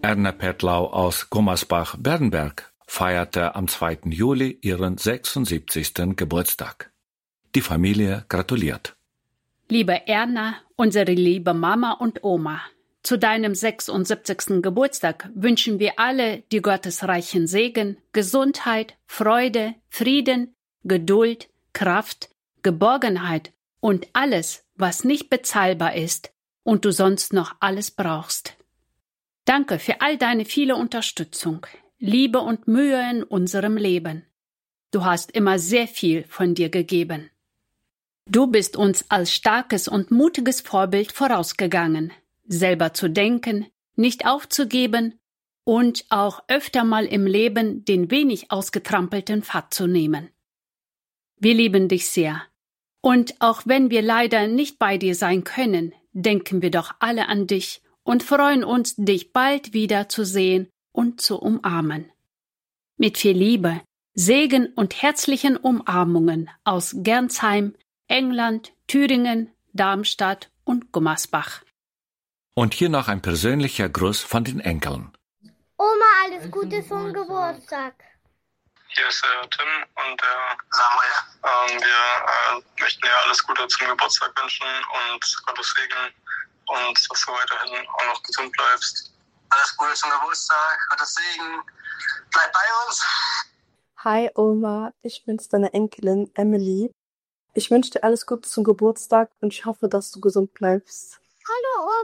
Erna Petlau aus Gummersbach-Bernberg feierte am 2. Juli ihren 76. Geburtstag. Die Familie gratuliert. Liebe Erna, unsere liebe Mama und Oma, zu deinem 76. Geburtstag wünschen wir alle die gottesreichen Segen, Gesundheit, Freude, Frieden, Geduld, Kraft, Geborgenheit und alles, was nicht bezahlbar ist und du sonst noch alles brauchst. Danke für all deine viele Unterstützung, Liebe und Mühe in unserem Leben. Du hast immer sehr viel von dir gegeben. Du bist uns als starkes und mutiges Vorbild vorausgegangen, selber zu denken, nicht aufzugeben und auch öfter mal im Leben den wenig ausgetrampelten Pfad zu nehmen. Wir lieben dich sehr. Und auch wenn wir leider nicht bei dir sein können, denken wir doch alle an dich und freuen uns, dich bald wieder zu sehen und zu umarmen. Mit viel Liebe, Segen und herzlichen Umarmungen aus Gernsheim, England, Thüringen, Darmstadt und Gummersbach. Und hier noch ein persönlicher Gruß von den Enkeln. Oma, alles Gute zum Geburtstag. Hier ist Tim und Samuel. Wir möchten dir alles Gute zum Geburtstag wünschen und Gottes Segen und dass du weiterhin auch noch gesund bleibst. Alles Gute zum Geburtstag, Gottes Segen. Bleib bei uns. Hi Oma, ich bin's, deine Enkelin Emily. Ich wünsche dir alles Gute zum Geburtstag und ich hoffe, dass du gesund bleibst. Hallo Oma,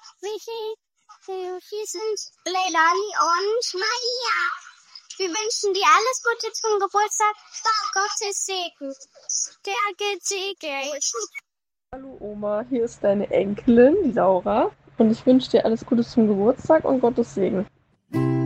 wir sind Leilani und Maria. Wir wünschen dir alles Gute zum Geburtstag. Gottes Segen. Der gesegnet. Hallo Oma, hier ist deine Enkelin, die Laura. Und ich wünsche dir alles Gute zum Geburtstag und Gottes Segen.